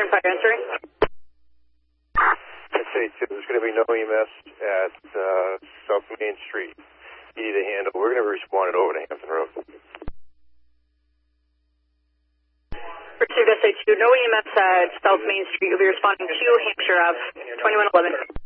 Turn fire answering. SA2, there's going to be no EMS at South Main Street. You need a handle. We're going to respond it over to Hampton Road. Received SA2, no EMS at South Main Street. You'll be responding to Hampshire Ave, 2111.